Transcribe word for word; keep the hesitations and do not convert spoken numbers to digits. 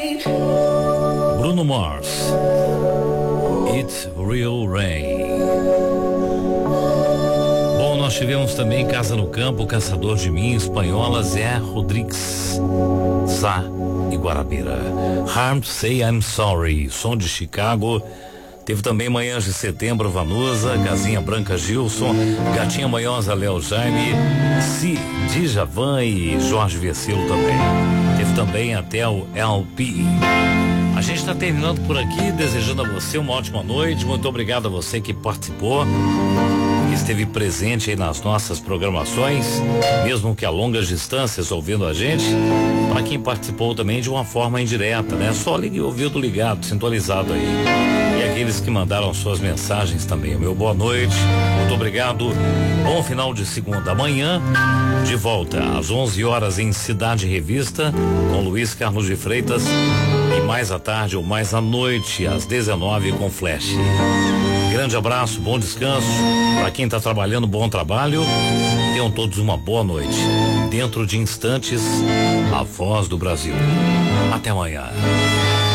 Bruno Mars, It's Real Rain. Bom, nós tivemos também Casa no Campo, Caçador de Mim, Espanhola, Zé Rodrigues, Sá e Guarabira. Harm Say I'm Sorry, Som de Chicago. Teve também Manhãs de Setembro, Vanusa, Casinha Branca, Gilson, Gatinha Manhosa, Léo Jaime, Si, Djavan e Jorge Vecilo também. Teve também até o L P. A gente está terminando por aqui, desejando a você uma ótima noite. Muito obrigado a você que participou, que esteve presente aí nas nossas programações, mesmo que a longas distâncias ouvindo a gente. Para quem participou também de uma forma indireta, né? Só ligue o ouvido ligado, sintonizado aí. E aqueles que mandaram suas mensagens também. Meu boa noite, muito obrigado. Bom final de segunda. Amanhã, de volta às onze horas em Cidade Revista, com Luiz Carlos de Freitas. E mais à tarde ou mais à noite, às dezenove, com Flash. Grande abraço, bom descanso. Para quem está trabalhando, bom trabalho. Tenham todos uma boa noite. Dentro de instantes, a Voz do Brasil. Até amanhã.